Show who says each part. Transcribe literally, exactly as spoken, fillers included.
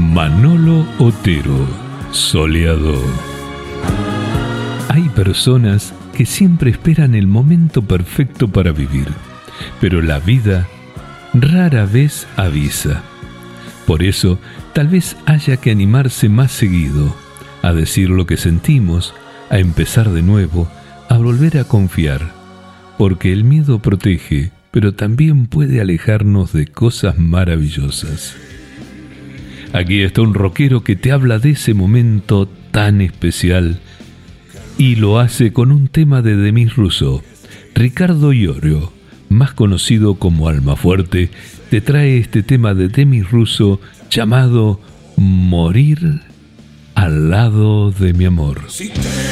Speaker 1: Manolo Otero, soleador. Hay personas que siempre esperan el momento perfecto para vivir, pero la vida rara vez avisa. Por eso, tal vez haya que animarse más seguido, a decir lo que sentimos, a empezar de nuevo, a volver a confiar, porque el miedo protege, pero también puede alejarnos de cosas maravillosas. Aquí está un rockero que te habla de ese momento tan especial y lo hace con un tema de Demis Rousseau. Ricardo Iorio, más conocido como Almafuerte, te trae este tema de Demis Rousseau llamado Morir al lado de mi amor.